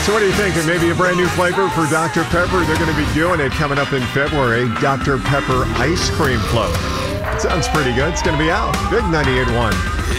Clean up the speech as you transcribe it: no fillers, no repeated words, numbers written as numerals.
So what are you thinking? Maybe a brand new flavor for Dr. Pepper? They're going to be doing it coming up in February. Dr. Pepper ice cream float. It sounds pretty good. It's going to be out. Big 98.1.